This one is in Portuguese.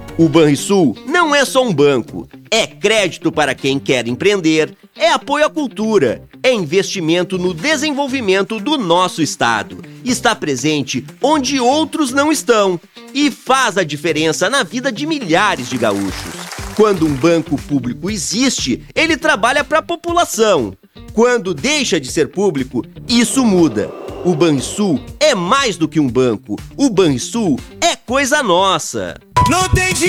O Banrisul não é só um banco, é crédito para quem quer empreender, é apoio à cultura, é investimento no desenvolvimento do nosso estado. Está presente onde outros não estão e faz a diferença na vida de milhares de gaúchos. Quando um banco público existe, ele trabalha para a população. Quando deixa de ser público, isso muda. O Banrisul é mais do que um banco. O Banrisul é coisa nossa. Não tem